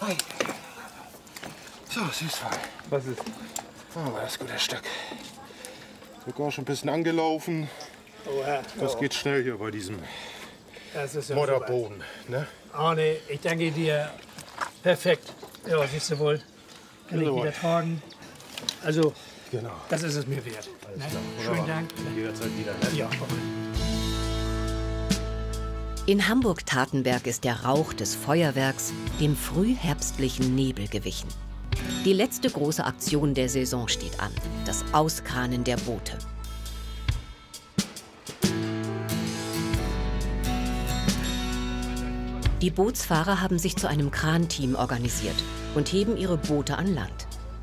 Hi. So, Süßwein. Was ist? Oh, das ist ein gutes Stück. Sogar schon ein bisschen angelaufen. Oha. Das geht schnell hier bei diesem Das ist ja Modderboden. Ne? Arne, ich danke dir. Perfekt. Ja, siehst du wohl. Kann ich wieder tragen. Also, Genau. das ist es mir wert. Ne? Schönen Dank. Jederzeit wieder. Ne? Ja. In Hamburg-Tatenberg ist der Rauch des Feuerwerks dem frühherbstlichen Nebel gewichen. Die letzte große Aktion der Saison steht an, das Auskranen der Boote. Die Bootsfahrer haben sich zu einem Kranteam organisiert und heben ihre Boote an Land.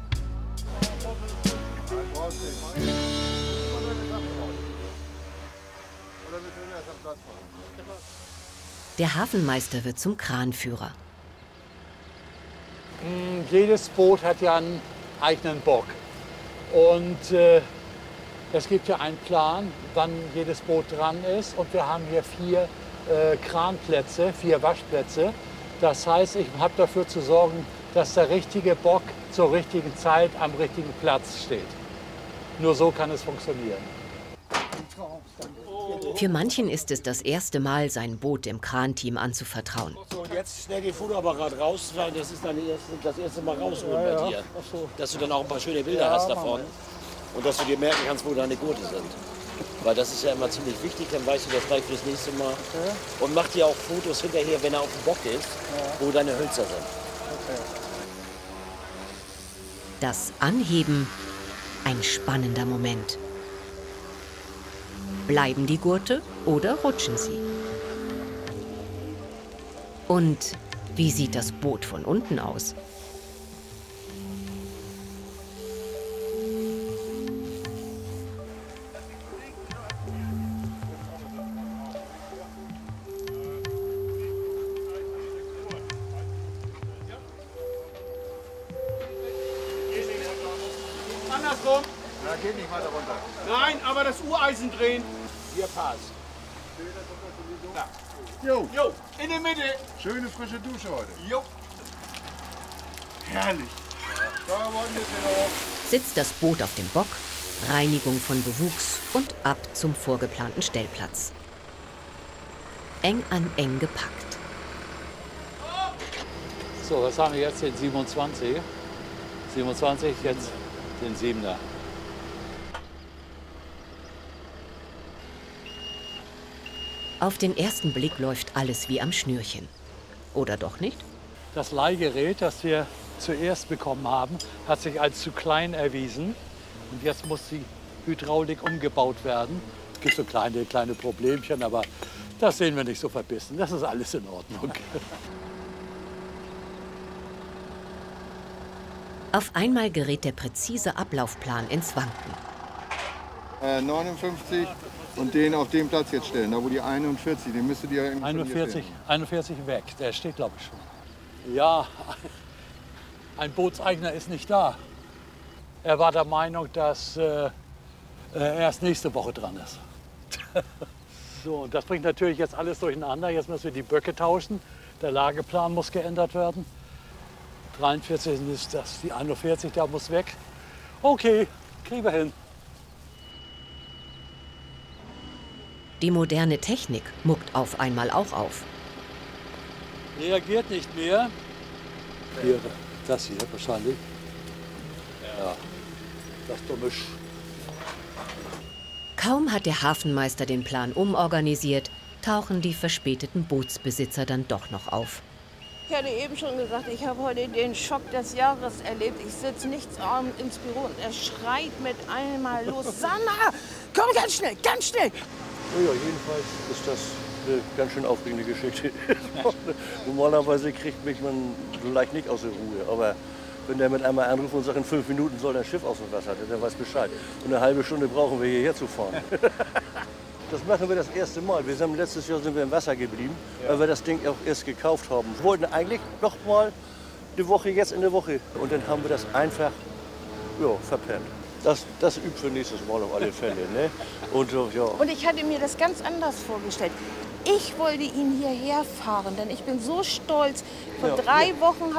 Der Hafenmeister wird zum Kranführer. Jedes Boot hat ja einen eigenen Bock. Und es gibt ja einen Plan, wann jedes Boot dran ist. Und wir haben hier 4 Kranplätze, 4 Waschplätze. Das heißt, ich habe dafür zu sorgen, dass der richtige Bock zur richtigen Zeit am richtigen Platz steht. Nur so kann es funktionieren. Für manchen ist es das erste Mal, sein Boot dem Kranteam anzuvertrauen. So, jetzt schnell den Fotoapparat raus, weil das ist das erste Mal rausholen bei dir. Dass du dann auch ein paar schöne Bilder hast davon und dass du dir merken kannst, wo deine Gurte sind. Weil das ist ja immer ziemlich wichtig, dann weißt du das gleich fürs nächste Mal. Und mach dir auch Fotos hinterher, wenn er auf dem Bock ist, wo deine Hölzer sind. Das Anheben, ein spannender Moment. Bleiben die Gurte oder rutschen sie? Und wie sieht das Boot von unten aus? Andersrum. Na, geht nicht weiter runter. Nein, aber das Ureisen drehen. Hier passt. Jo, Jo, in der Mitte. schöne frische Dusche heute. Jo. Herrlich. Da wollen wir wieder hoch. Sitzt das Boot auf dem Bock, Reinigung von Bewuchs und ab zum vorgeplanten Stellplatz. Eng an eng gepackt. So, was haben wir jetzt? Den 27. 27, jetzt den 7er. Auf den ersten Blick läuft alles wie am Schnürchen. Oder doch nicht? Das Leihgerät, das wir zuerst bekommen haben, hat sich als zu klein erwiesen. Und jetzt muss die Hydraulik umgebaut werden. Es gibt so kleine Problemchen, aber das sehen wir nicht so verbissen. Das ist alles in Ordnung. Auf einmal gerät der präzise Ablaufplan ins Wanken. 59 und den auf den Platz jetzt stellen, da wo die 41, den müsstet ihr irgendwie 41 weg, der steht, glaube ich, schon. Ja, ein Bootseigner ist nicht da. Er war der Meinung, dass er erst nächste Woche dran ist. So, und das bringt natürlich jetzt alles durcheinander. Jetzt müssen wir die Böcke tauschen. Der Lageplan muss geändert werden. 43 ist das, die 41, der muss weg. Okay, kriegen wir hin. Die moderne Technik muckt auf einmal auch auf. Reagiert nicht mehr. Hier, das hier wahrscheinlich. Ja, das dumme Kaum hat der Hafenmeister den Plan umorganisiert, tauchen die verspäteten Bootsbesitzer dann doch noch auf. Ich hatte eben schon gesagt, ich habe heute den Schock des Jahres erlebt. Ich sitze nichts ins Büro und er schreit mit einmal los. Sanna, komm ganz schnell, ganz schnell. Ja, jedenfalls ist das eine ganz schön aufregende Geschichte. Normalerweise kriegt mich man so leicht nicht aus der Ruhe. Aber wenn der mit einmal anruft und sagt, in 5 Minuten soll das Schiff aus dem Wasser, der weiß Bescheid. Und eine halbe Stunde brauchen wir hierher zu fahren. Das machen wir das erste Mal. Letztes Jahr sind wir im Wasser geblieben, weil wir das Ding auch erst gekauft haben. Wir wollten eigentlich noch mal eine Woche, jetzt in der Woche. Und dann haben wir das einfach verpennt. Das übt für nächstes Mal auf alle Fälle. Ne? Und ich hatte mir das ganz anders vorgestellt. Ich wollte ihn hierher fahren, denn ich bin so stolz. Vor 3 Wochen